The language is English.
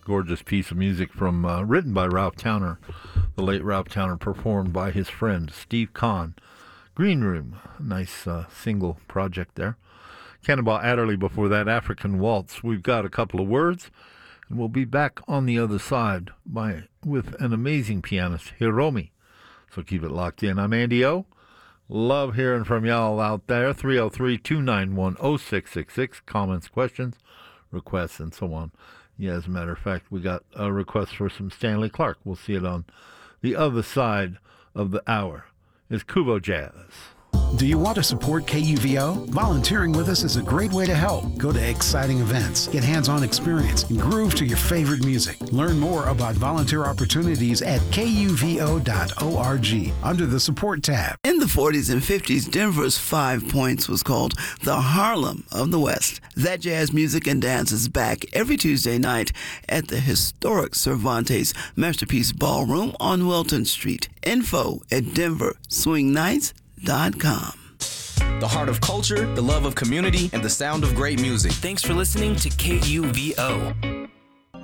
Gorgeous piece of music from written by Ralph Towner, the late Ralph Towner, performed by his friend Steve Kahn. Green Room, nice single project there. Cannonball Adderley before that, African Waltz. We've got a couple of words, and we'll be back on the other side with an amazing pianist, Hiromi. So keep it locked in. I'm Andy O. Love hearing from y'all out there. 303-291-0666. Comments, questions, requests, and so on. Yeah, as a matter of fact, we got a request for some Stanley Clarke. We'll see it on the other side of the hour. It's Kubo Jazz. Do you want to support KUVO? Volunteering with us is a great way to help. Go to exciting events, get hands-on experience, and groove to your favorite music. Learn more about volunteer opportunities at kuvo.org under the Support tab. In the 40s and 50s, Denver's 5 Points was called the Harlem of the West. That jazz music and dance is back every Tuesday night at the historic Cervantes Masterpiece Ballroom on Wilton Street. Info at denverswingnights.com. The heart of culture, the love of community, and the sound of great music. Thanks for listening to KUVO.